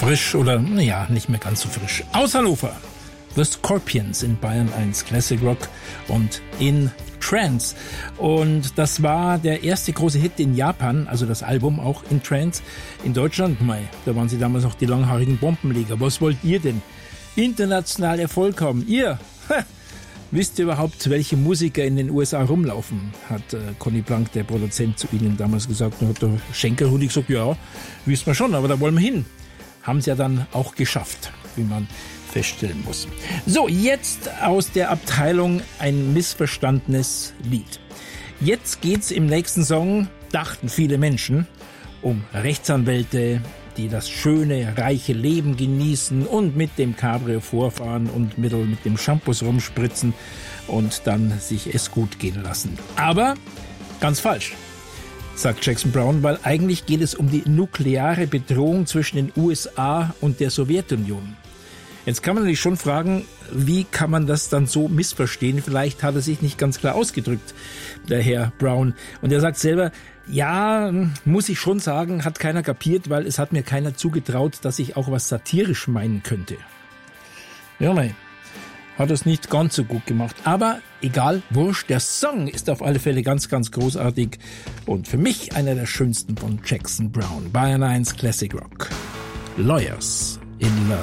frisch oder, naja, nicht mehr ganz so frisch. Aus Hannover, The Scorpions in Bayern 1 Classic Rock und in Trance. Und das war der erste große Hit in Japan, also das Album auch in Trance. In Deutschland, da waren sie damals noch die langhaarigen Bombenleger. Was wollt ihr denn? International Erfolg haben. Ihr? Wisst ihr überhaupt, welche Musiker in den USA rumlaufen? Hat Conny Blank, der Produzent, zu ihnen damals gesagt. Und hat der Schenker-Rudi gesagt, ja, wissen wir schon, aber da wollen wir hin. Haben sie ja dann auch geschafft, wie man feststellen muss. So, jetzt aus der Abteilung ein missverstandenes Lied. Jetzt geht's im nächsten Song, dachten viele Menschen, um Rechtsanwälte, die das schöne, reiche Leben genießen und mit dem Cabrio vorfahren und mit dem Shampoos rumspritzen und dann sich es gut gehen lassen. Aber ganz falsch, sagt Jackson Browne, weil eigentlich geht es um die nukleare Bedrohung zwischen den USA und der Sowjetunion. Jetzt kann man natürlich schon fragen, wie kann man das dann so missverstehen? Vielleicht hat er sich nicht ganz klar ausgedrückt, der Herr Browne. Und er sagt selber, ja, muss ich schon sagen, hat keiner kapiert, weil es hat mir keiner zugetraut, dass ich auch was satirisch meinen könnte. Ja, nein, hat es nicht ganz so gut gemacht. Aber egal, wurscht, der Song ist auf alle Fälle ganz, ganz großartig. Und für mich einer der schönsten von Jackson Browne. Bayern 1 Classic Rock. Lawyers in Love.